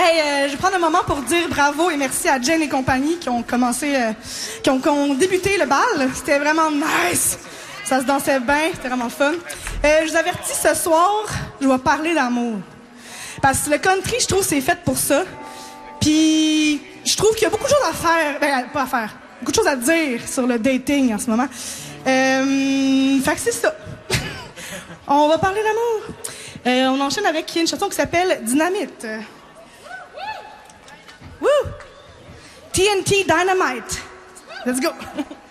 Hey, je vais prendre un moment pour dire bravo et merci à Jen et compagnie qui ont commencé, qui ont débuté le bal. C'était vraiment nice. Ça se dansait bien, c'était vraiment fun. Je vous avertis, ce soir, je vais parler d'amour. Parce que le country, je trouve, c'est fait pour ça. Puis, je trouve qu'il y a beaucoup de choses à faire. Ben, pas à faire. Beaucoup de choses à dire sur le dating en ce moment. Fait que c'est ça. On va parler d'amour. On enchaîne avec une chanson qui s'appelle Dynamite. Woo! TNT Dynamite. Let's go.